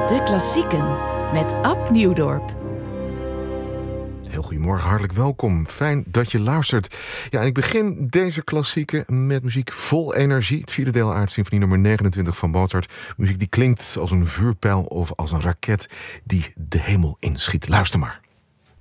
De Klassieken met Ab Nieuwdorp. Heel goedemorgen, hartelijk welkom. Fijn dat je luistert. Ja, en ik begin deze klassieken met muziek vol energie. Het vierde deel Aardsymfonie nummer 29 van Mozart. Muziek die klinkt als een vuurpijl of als een raket die de hemel inschiet. Luister maar.